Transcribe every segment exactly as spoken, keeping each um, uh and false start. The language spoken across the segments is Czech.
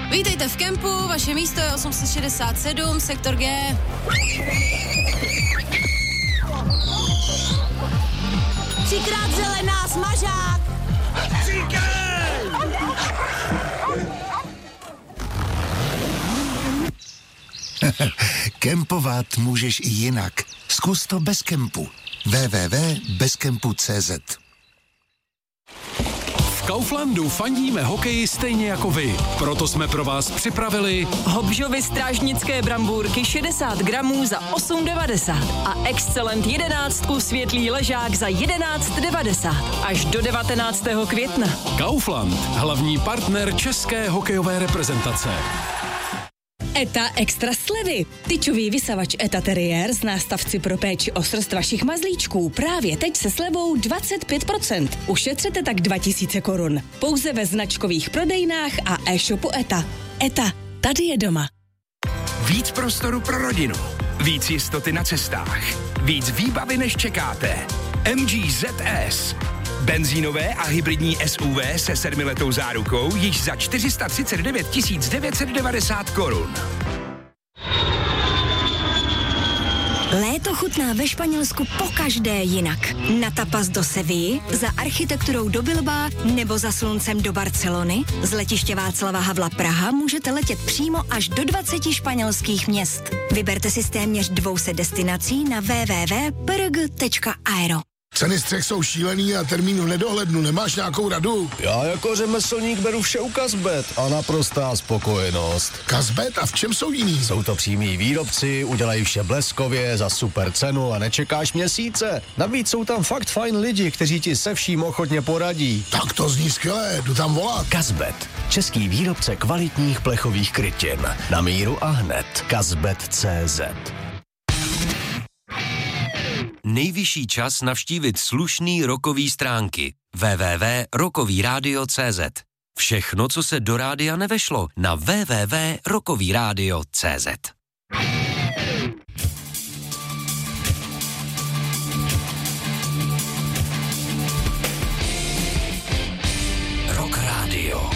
Vítejte v kempu, vaše místo je osm set šedesát sedm, sektor G. Třikrát zelená, smažák! Říkej! Kempovat můžeš i jinak. Zkus to bez kempu. w w w tečka bez kempu tečka c z. V Kauflandu fandíme hokeji stejně jako vy. Proto jsme pro vás připravili Hobžovy strážnické brambůrky šedesát gramů za osm devadesát a Excellent jedenáctku světlý ležák za jedenáct devadesát až do devatenáctého května. Kaufland, hlavní partner české hokejové reprezentace. ETA extra slevy. Tyčový vysavač ETA Terrier z nástavci pro péči o srst vašich mazlíčků právě teď se slevou dvacet pět procent. Ušetřete tak dva tisíce korun. Pouze ve značkových prodejnách a e-shopu ETA. ETA, tady je doma. Víc prostoru pro rodinu. Víc jistoty na cestách. Víc výbavy, než čekáte. M G Z S. Benzínové a hybridní S U V se sedmiletou zárukou již za čtyři sta třicet devět tisíc devět set devadesát korun. Léto chutná ve Španělsku pokaždé jinak. Na tapas do Sevilly, za architekturou do Bilbao nebo za sluncem do Barcelony. Z letiště Václava Havla Praha můžete letět přímo až do dvaceti španělských měst. Vyberte si z téměř dvou set destinací na w w w tečka p r g tečka aero. Ceny střech jsou šílený a termín v nedohlednu. Nemáš nějakou radu? Já jako řemeslník beru vše u Kazbet a naprostá spokojenost. Kazbet? A v čem jsou jiný? Jsou to přímí výrobci, udělají vše bleskově, za super cenu a nečekáš měsíce. Navíc jsou tam fakt fajn lidi, kteří ti se vším ochotně poradí. Tak to zní skvěle, jdu tam volat. Kazbet, český výrobce kvalitních plechových krytin. Na míru a hned. Kazbet tečka cé zet. Nejvyšší čas navštívit slušný rockový stránky. w w w tečka rockový rádio tečka cé zet. Všechno, co se do rádia nevešlo, na w w w tečka rockový rádio tečka cé zet. Rock Radio.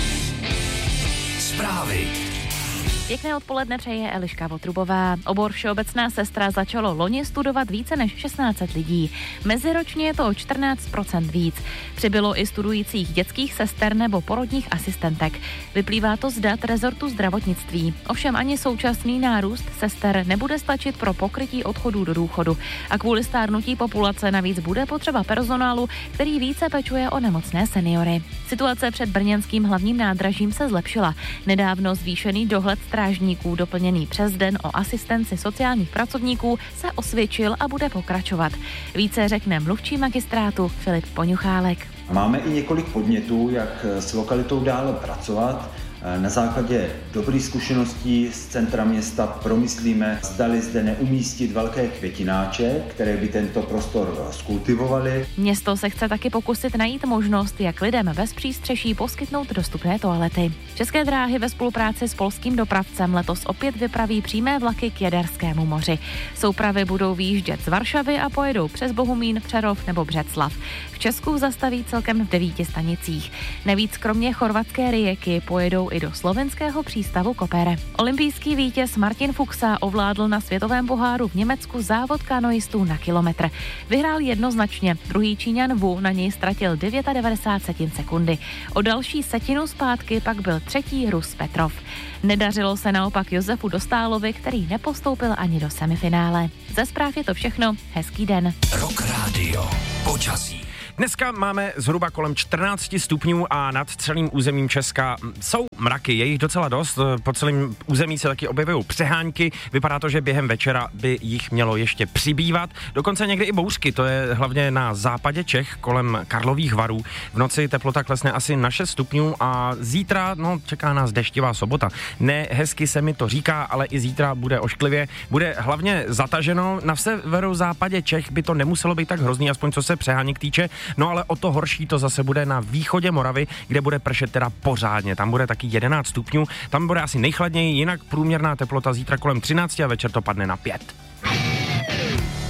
Zprávy. Pěkné odpoledne přeje Eliška Votrubová. Obor všeobecná sestra začalo loni studovat více než šestnáct set lidí. Meziročně je to o čtrnáct procent víc. Přibylo i studujících dětských sester nebo porodních asistentek. Vyplývá to z dat rezortu zdravotnictví. Ovšem ani současný nárůst sester nebude stačit pro pokrytí odchodů do důchodu. A kvůli stárnutí populace navíc bude potřeba personálu, který více pečuje o nemocné seniory. Situace před brněnským hlavním nádražím se zlepšila. Nedávno zvýšený dohled strážníků doplněný přes den o asistenci sociálních pracovníků se osvědčil a bude pokračovat. Více řekne mluvčí magistrátu Filip Poňuchálek. Máme i několik podnětů, jak s lokalitou dále pracovat. Na základě dobrých zkušeností z centra města promyslíme, zdali zde neumístit velké květináče, které by tento prostor zkultivovaly. Město se chce taky pokusit najít možnost, jak lidem bez přístřeší poskytnout dostupné toalety. České dráhy ve spolupráci s polským dopravcem letos opět vypraví přímé vlaky k Jaderskému moři. Soupravy budou výjíždět z Varšavy a pojedou přes Bohumín, Přerov nebo Břeclav. V Česku zastaví celkem v devíti stanicích. Navíc kromě chorvatské Rijeky pojedou i do slovenského přístavu Kopere. Olympijský vítěz Martin Fuchsa ovládl na světovém poháru v Německu závod kanoistů na kilometr. Vyhrál jednoznačně, druhý Číňan Wu na něj ztratil devadesát devět setin sekundy. O další setinu zpátky pak byl třetí Rus Petrov. Nedařilo se naopak Josefu Dostálovi, který nepostoupil ani do semifinále. Ze zpráv je to všechno, hezký den. Rock Radio. Počasí. Dneska máme zhruba kolem čtrnáct stupňů a nad celým územím Česka jsou mraky, je jich docela dost, po celém území se taky objevují přehánky, vypadá to, že během večera by jich mělo ještě přibývat, dokonce někdy i bouřky, to je hlavně na západě Čech kolem Karlových Varů. V noci teplota klesne asi na šest stupňů a zítra, no, čeká nás deštivá sobota. Ne, hezky se mi to říká, ale i zítra bude ošklivě, bude hlavně zataženo, na severozápadě Čech by to nemuselo být tak hrozný, aspoň co se přeháněk týče. No ale o to horší to zase bude na východě Moravy, kde bude pršet teda pořádně. Tam bude taky jedenáct stupňů, tam bude asi nejchladněji, jinak průměrná teplota zítra kolem třináct a večer to padne na pět.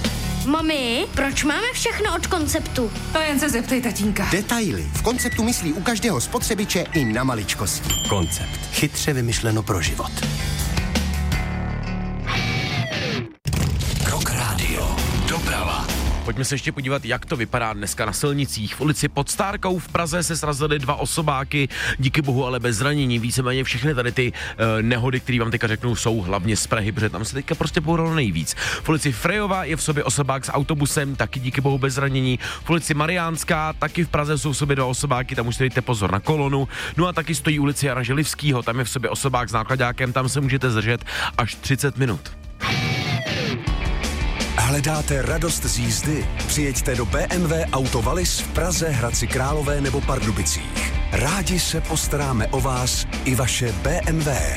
Mami, proč máme všechno od Konceptu? To jen se zeptej tatínka. Detaily. V Konceptu myslí u každého spotřebiče i na maličkosti. Koncept. Chytře vymyšleno pro život. Rock Radio. Doprava. Pojďme se ještě podívat, jak to vypadá dneska na silnicích. V ulici Pod Stárkou v Praze se srazily dva osobáky, díky bohu ale bez zranění. Víceméně všechny tady ty uh, nehody, které vám teďka řeknu, jsou hlavně z Prahy, protože tam se teďka prostě bouralo nejvíc. V ulici Frejova je v sobě osobák s autobusem, taky díky bohu bez zranění. V ulici Mariánská, taky v Praze jsou v sobě dva osobáky, tam už dejte pozor na kolonu. No a taky stojí ulici Jana Želivskýho, tam je v sobě osobák s nákladákem, tam se můžete zdržet až třicet minut. Hledáte radost z jízdy? Přijeďte do bé em vé Auto Wallis v Praze, Hradci Králové nebo Pardubicích. Rádi se postaráme o vás i vaše bé em vé.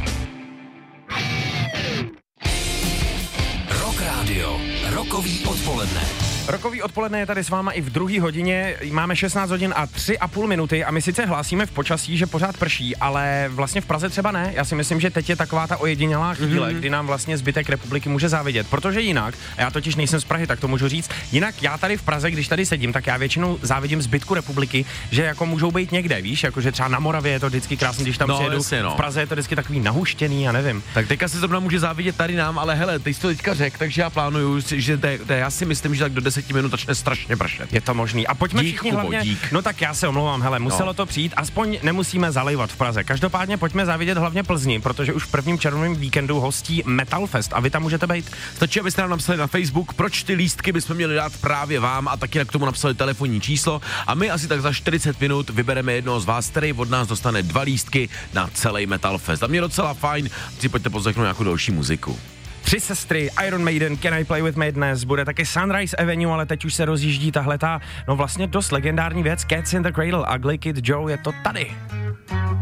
Rock Radio. Rokový odpoledne. Rokový odpoledne je tady s váma i v druhé hodině, máme šestnáct hodin a tři a půl minuty a my sice hlásíme v počasí, že pořád prší, ale vlastně v Praze třeba ne. Já si myslím, že teď je taková ta ojedinělá chvíle, mm-hmm. kdy nám vlastně zbytek republiky může závidět, protože jinak, a já totiž nejsem z Prahy, tak to můžu říct, jinak já tady v Praze, když tady sedím, tak já většinou závidím zbytku republiky, že jako můžou být někde, víš, jakože třeba na Moravě je to vždycky krásný, když tam no, přijedu, jasně, no. V Praze je to vždycky takový nahuštěný, já nevím. Tak teďka se zrovna může závidět tady nám, ale hele, teď jsi to teďka řekl, takže já plánuju, že te, te, já si myslím, že tak do deseti minut začne strašně pršet. Je to možný. A pojďme dík, všichni Kubo, hlavně. Dík. No tak já se omlouvám, hele, muselo no. to přijít, aspoň nemusíme zalejvat v Praze. Každopádně pojďme závidět hlavně Plzni, protože už v prvním červnovém víkendu hostí Metal Fest a vy tam můžete být. Stačí, abyste nám napsali na Facebook, proč ty lístky bychom měli dát právě vám a taky k tomu napsali telefonní číslo a my asi tak za čtyřicet minut vybereme jednoho z vás, který od nás dostane dva lístky na celý Metal Fest. A mě docela fajn, si pojďte poslechnout nějakou další muziku. Tři sestry, Iron Maiden, Can I Play With Madness, bude taky Sunrise Avenue, ale teď už se rozjíždí tahleta, no vlastně dost legendární věc, Cats in the Cradle, Ugly Kid Joe, je to tady.